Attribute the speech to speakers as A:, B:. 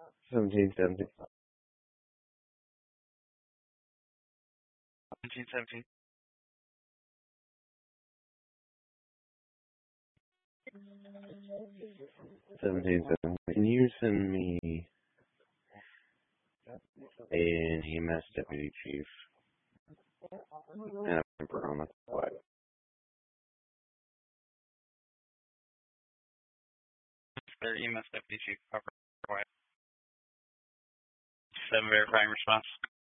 A: 1770.
B: 1717.
A: 1770. Can you send me an EMS deputy chief and a member on the flight?
B: For EMS deputy chief cover. 7 verifying response.